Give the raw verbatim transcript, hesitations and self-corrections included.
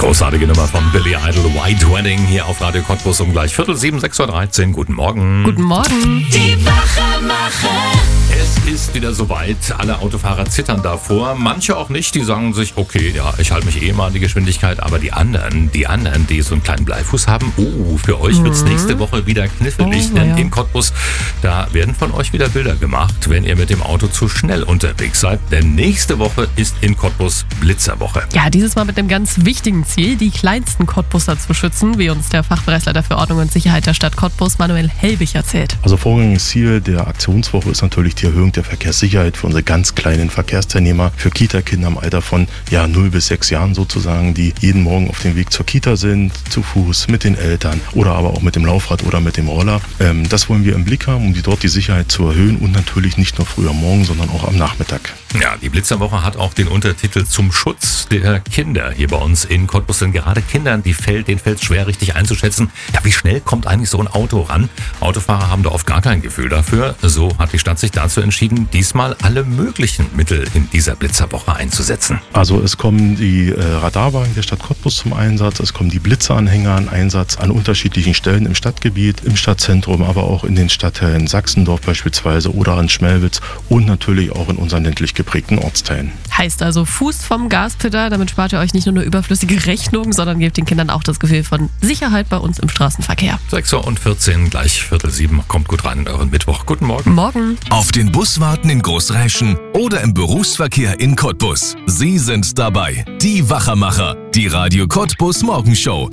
Großartige Nummer von Billy Idol, White Wedding, hier auf Radio Cottbus um gleich Viertel sieben, sechs Uhr dreizehn. Guten Morgen. Guten Morgen. Die Wachmacher. Es ist wieder soweit. Alle Autofahrer zittern davor. Manche auch nicht. Die sagen sich, okay, ja, ich halte mich eh mal an die Geschwindigkeit. Aber die anderen, die anderen, die so einen kleinen Bleifuß haben, oh, für euch wird's Mhm. nächste Woche wieder knifflig. Oh, denn ja. in Cottbus, da werden von euch wieder Bilder gemacht, wenn ihr mit dem Auto zu schnell unterwegs seid. Denn nächste Woche ist in Cottbus Blitzerwoche. Ja, dieses Mal mit einem ganz wichtigen Ziel, die kleinsten Cottbusser zu schützen, wie uns der Fachbereichsleiter für Ordnung und Sicherheit der Stadt Cottbus, Manuel Helbig, erzählt. Also vorrangiges Ziel der Aktionswoche ist natürlich die Erhöhung der Verkehrssicherheit für unsere ganz kleinen Verkehrsteilnehmer, für Kita-Kinder im Alter von ja, null bis sechs Jahren sozusagen, die jeden Morgen auf dem Weg zur Kita sind, zu Fuß, mit den Eltern oder aber auch mit dem Laufrad oder mit dem Roller. Ähm, das wollen wir im Blick haben, um die dort die Sicherheit zu erhöhen und natürlich nicht nur früh am Morgen, sondern auch am Nachmittag. Ja, die Blitzerwoche hat auch den Untertitel zum Schutz der Kinder hier bei uns in Cottbus. Denn gerade Kindern, die fällt, denen fällt es schwer richtig einzuschätzen, ja, wie schnell kommt eigentlich so ein Auto ran? Autofahrer haben da oft gar kein Gefühl dafür. So hat die Stadt sich dazu entschieden, diesmal alle möglichen Mittel in dieser Blitzerwoche einzusetzen. Also es kommen die äh, Radarwagen der Stadt Cottbus zum Einsatz, es kommen die Blitzeranhänger in Einsatz an unterschiedlichen Stellen im Stadtgebiet, im Stadtzentrum, aber auch in den Stadtteilen Sachsendorf beispielsweise oder in Schmelwitz und natürlich auch in unseren ländlich geprägten Ortsteilen. Heißt also, Fuß vom Gaspedal, damit spart ihr euch nicht nur eine überflüssige Rechnung, sondern gebt den Kindern auch das Gefühl von Sicherheit bei uns im Straßenverkehr. sechs Uhr vierzehn, gleich Viertel sieben. Kommt gut rein in euren Mittwoch. Guten Morgen. Morgen. Auf den Bus warten in Großräschen oder im Berufsverkehr in Cottbus. Sie sind dabei. Die Wachermacher. Die Radio Cottbus Morgenshow.